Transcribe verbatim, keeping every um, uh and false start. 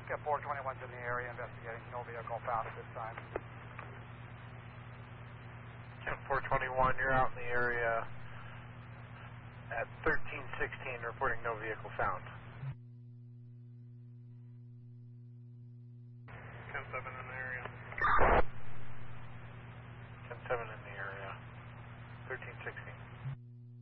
Yeah, four twenty-one's in the area investigating. No vehicle found at this time. ten four twenty-one, you're out in the area at thirteen sixteen, reporting no vehicle found. ten seven in the area. ten seven in the area, thirteen sixteen.